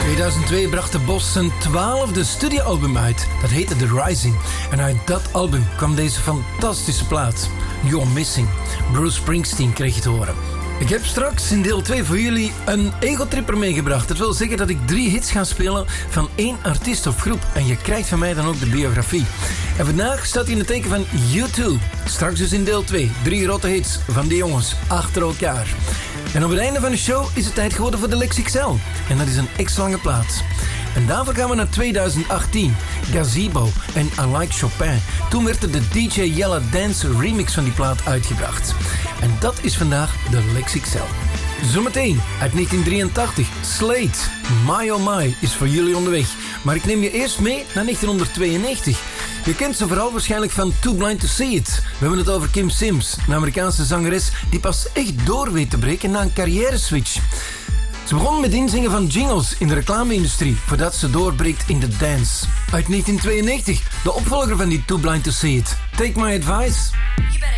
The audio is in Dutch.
2002 bracht de Bos zijn 12e studioalbum uit. Dat heette The Rising. En uit dat album kwam deze fantastische plaat. You're Missing. Bruce Springsteen kreeg je te horen. Ik heb straks in deel 2 voor jullie een egotripper meegebracht. Dat wil zeggen dat ik 3 hits ga spelen van 1 artiest of groep. En je krijgt van mij dan ook de biografie. En vandaag staat hij in het teken van U2. Straks dus in deel 2. 3 grote hits van die jongens achter elkaar. En op het einde van de show is het tijd geworden voor de Lex XL. En dat is een extra lange plaat. En daarvoor gaan we naar 2018. Gazebo en I Like Chopin. Toen werd er de DJ Yella Dance remix van die plaat uitgebracht. En dat is vandaag de Lex XL. Zometeen uit 1983. Slade, My Oh My is voor jullie onderweg. Maar ik neem je eerst mee naar 1992. Je kent ze vooral waarschijnlijk van Too Blind to See It. We hebben het over Kim Sims, een Amerikaanse zangeres die pas echt door weet te breken na een carrière-switch. Ze begon met inzingen van jingles in de reclame-industrie voordat ze doorbreekt in de dance. Uit 1992, de opvolger van die Too Blind to See It. Take My Advice.